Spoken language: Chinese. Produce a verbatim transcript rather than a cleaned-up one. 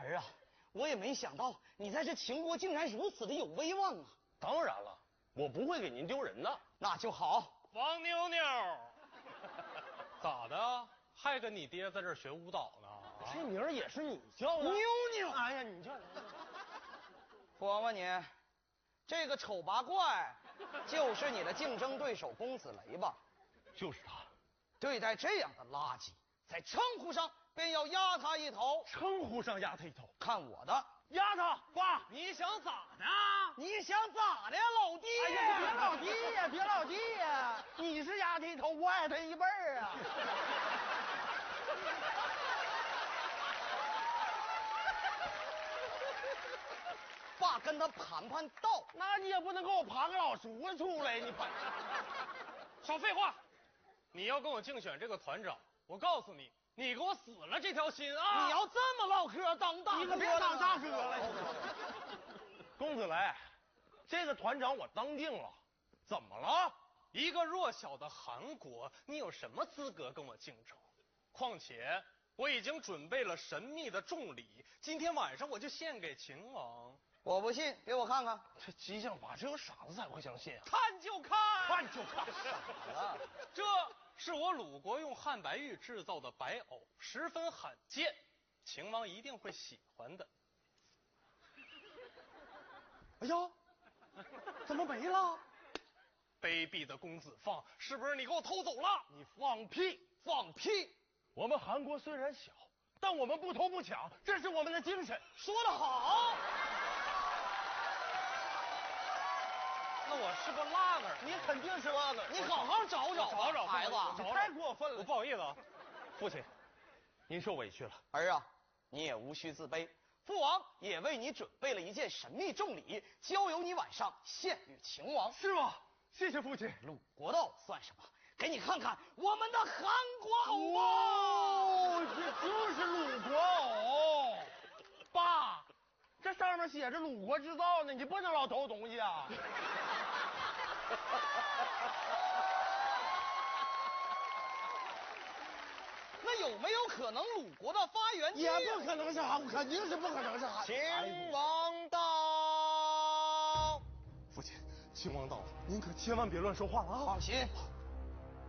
儿啊，我也没想到你在这秦国竟然如此的有威望啊！ 当然了，我不会给您丢人的。 那就好。 王妞妞，咋的？还跟你爹在这儿学舞蹈呢？啊、 这名儿也是你叫的？ 妞妞， 哎呀，你叫。 父王问你，这个丑八怪就是你的竞争对手公子雷吧？ 就是他。 对待这样的垃圾，在称呼上便要压他一头。 称呼上压他一头， 看我的！ 压他！爸， 你想咋的？ 你想咋的呀，老弟？ 哎呀，别老弟呀，别老弟呀！你是压他一头，我矮他一辈儿啊！ 爸跟他盘盘道， 那你也不能给我盘个老叔子出来，你盘。 少废话！你要跟我竞选这个团长，我告诉你，你给我死了这条心啊！ 你要这么唠嗑，当大哥你可别当大哥了。公子雷，这个团长我当定了，怎么了？ 一个弱小的韩国，你有什么资格跟我竞争？况且我已经准备了神秘的重礼，今天晚上我就献给秦王。 我不信，给我看看。 这激将法，只有傻子才会相信啊！ 看就看， 看就看。 傻了， 这是我鲁国用汉白玉制造的白藕，十分罕见，秦王一定会喜欢的。 哎呀，怎么没了？ 卑鄙的公子放，是不是你给我偷走了？ 你放屁！ 放屁！ 我们韩国虽然小，但我们不偷不抢，这是我们的精神。 说得好。 那我是个拉个儿， 你肯定是拉个儿， 你好好找找找找孩子， 你太过分了。 我不好意思啊， 父亲，您受委屈了。 儿啊，你也无需自卑，父王也为你准备了一件神秘重礼，交由你晚上献与秦王。 是吗？谢谢父亲。 鲁国的藕算什么？给你看看我们的韩国藕吧。 哦，这就是鲁国藕。爸，这上面写着鲁国制造呢，你不能老偷东西啊。 那有没有可能鲁国的发源地？ 也不可能是韩国，肯定是不可能是韩。 秦王到。 父亲，秦王到了，您可千万别乱说话了啊！ 放心，